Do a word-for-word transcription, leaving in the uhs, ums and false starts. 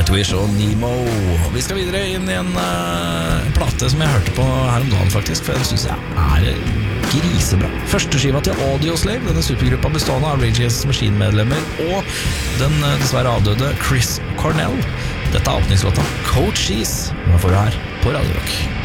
Nightwish og Nemo. Vi skal videre inn i en uh, plate som jeg hørte på her om dagen faktisk, for den synes jeg er grisebra. Første skiva til Audioslave, denne supergruppa bestående av Rage Against the Machine-medlemmer og den uh, dessverre avdøde Chris Cornell. Dette er åpningslåta Cold Cheese, den får du her på Radio Rock.